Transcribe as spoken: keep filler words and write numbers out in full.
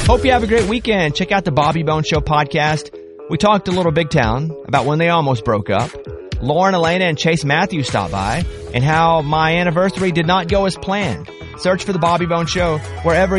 Hope you have a great weekend. Check out the Bobby Bones Show podcast. We talked a little Big Town about when they almost broke up. Lauren, Elena, and Chase Matthews stopped by, and how my anniversary did not go as planned. Search for the Bobby Bones Show wherever